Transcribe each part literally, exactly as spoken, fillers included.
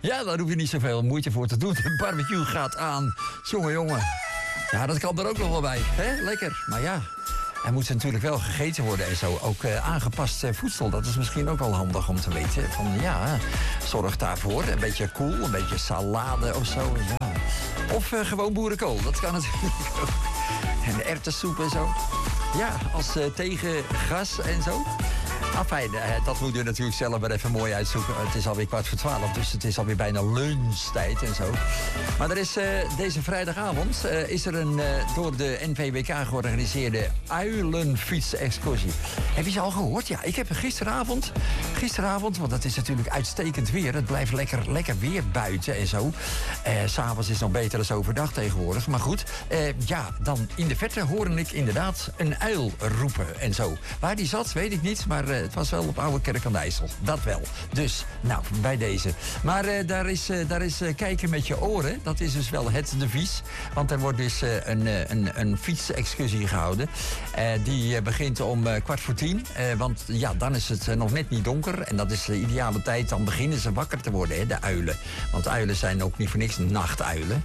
Ja, daar hoef je niet zoveel moeite voor te doen. De barbecue gaat aan. Jongen, jongen. Ja, dat kan er ook nog wel bij. Hè? Lekker. Maar ja, er moet natuurlijk wel gegeten worden en zo. Ook uh, aangepast uh, voedsel. Dat is misschien ook wel handig om te weten. Van ja, zorg daarvoor. Een beetje koel, een beetje salade of zo. Ja. Of uh, gewoon boerenkool. Dat kan natuurlijk ook. En erwtensoep en zo. Ja, als uh, tegengas en zo. Afijn, uh, dat moet u natuurlijk zelf maar even mooi uitzoeken. Het is alweer kwart voor twaalf, dus het is alweer bijna lunchtijd en zo. Maar er is uh, deze vrijdagavond uh, is er een uh, door de N V W K georganiseerde uilenfietsexcursie. Heb je ze al gehoord? Ja, ik heb gisteravond, gisteravond, want dat is natuurlijk uitstekend weer. Het blijft lekker, lekker weer buiten en zo. Uh, S'avonds is nog beter dan overdag tegenwoordig. Maar goed, uh, ja, dan in de verte hoorde ik inderdaad een uil roepen en zo. Waar die zat, weet ik niet, maar... Uh, het was wel op Oude Kerk aan de IJssel. Dat wel. Dus, nou, bij deze. Maar uh, daar is, uh, daar is uh, kijken met je oren. Dat is dus wel het devies. Want er wordt dus uh, een, uh, een, een fietsexcursie gehouden. Uh, die uh, begint om uh, kwart voor tien. Uh, want ja, dan is het uh, nog net niet donker. En dat is de ideale tijd. Dan beginnen ze wakker te worden, hè, de uilen. Want uilen zijn ook niet voor niks nachtuilen.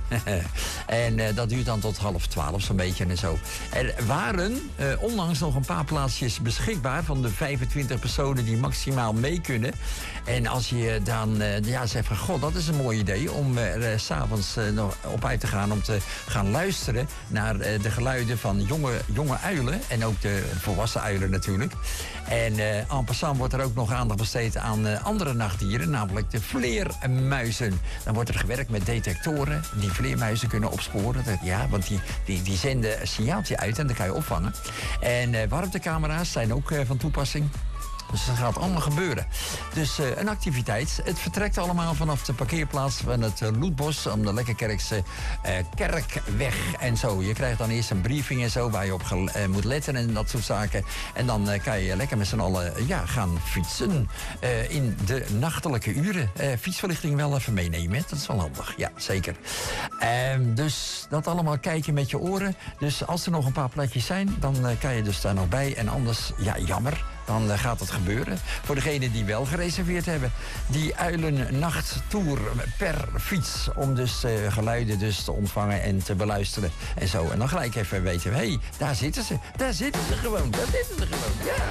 En uh, dat duurt dan tot half twaalf, zo'n beetje en zo. Er waren uh, onlangs nog een paar plaatsjes beschikbaar van de vijfentwintig personen die maximaal mee kunnen. En als je dan uh, ja, zegt van... God, dat is een mooi idee om er uh, s'avonds uh, nog op uit te gaan... om te gaan luisteren naar uh, de geluiden van jonge, jonge uilen. En ook de volwassen uilen natuurlijk. En uh, en passant wordt er ook nog aandacht besteed aan uh, andere nachtdieren... namelijk de vleermuizen. Dan wordt er gewerkt met detectoren die vleermuizen kunnen opsporen. Dat, ja, want die, die, die zenden een signaaltje uit en dat kan je opvangen. En uh, warmtecamera's zijn ook uh, van toepassing. Dus dat gaat allemaal gebeuren. Dus uh, een activiteit. Het vertrekt allemaal vanaf de parkeerplaats van het uh, Loetbos... om de Lekkerkerkse uh, Kerkweg en zo. Je krijgt dan eerst een briefing en zo... waar je op ge- uh, moet letten en dat soort zaken. En dan uh, kan je lekker met z'n allen uh, ja, gaan fietsen... Uh, in de nachtelijke uren. Uh, fietsverlichting wel even meenemen, hè? Dat is wel handig. Ja, zeker. Uh, dus dat allemaal kijken met je oren. Dus als er nog een paar plekjes zijn... dan uh, kan je dus daar nog bij. En anders, ja, jammer... dan uh, gaat het gebeuren. Voor degenen die wel gereserveerd hebben. Die uilennachttour per fiets. Om dus uh, geluiden dus te ontvangen en te beluisteren. En zo. En dan gelijk even weten we, hé, hey, daar zitten ze. Daar zitten ze gewoon. Daar zitten ze gewoon. Ja.